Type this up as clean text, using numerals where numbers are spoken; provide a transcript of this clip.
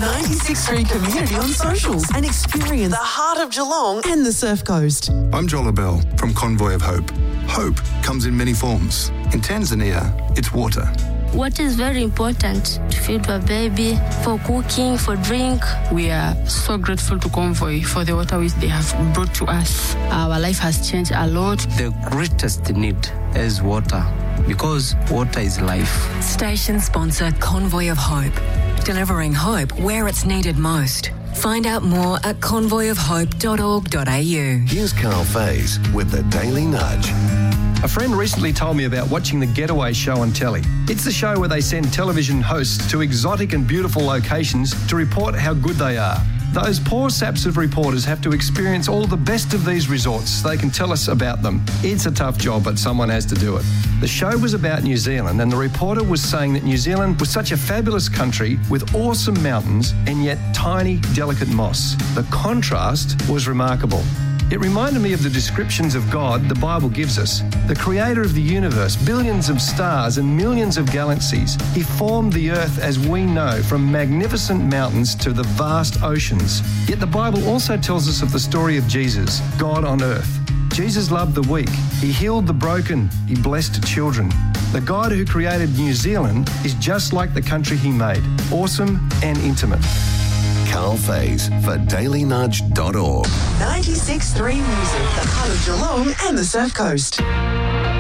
96.3 Community on socials and experience the heart of Geelong and the Surf Coast. I'm Joel Abell from Convoy of Hope. Hope comes in many forms. In Tanzania, it's water. Water is very important to feed a baby, for cooking, for drink. We are so grateful to Convoy for the water which they have brought to us. Our life has changed a lot. The greatest need is water because water is life. Station sponsor Convoy of Hope, delivering hope where it's needed most. Find out more at convoyofhope.org.au. Here's Carl Faze with the Daily Nudge. A friend recently told me about watching the Getaway show on telly. It's the show where they send television hosts to exotic and beautiful locations to report how good they are. Those poor saps of reporters have to experience all the best of these resorts so they can tell us about them. It's a tough job, but someone has to do it. The show was about New Zealand, and the reporter was saying that New Zealand was such a fabulous country with awesome mountains and yet tiny, delicate moss. The contrast was remarkable. It reminded me of the descriptions of God the Bible gives us, the creator of the universe, billions of stars and millions of galaxies. He formed the earth as we know, from magnificent mountains to the vast oceans. Yet the Bible also tells us of the story of Jesus, God on earth. Jesus loved the weak. He healed the broken. He blessed children. The God who created New Zealand is just like the country he made, awesome and intimate. Carl Faze for dailynudge.org. 96.3 Music, the heart of Geelong and the Surf Coast.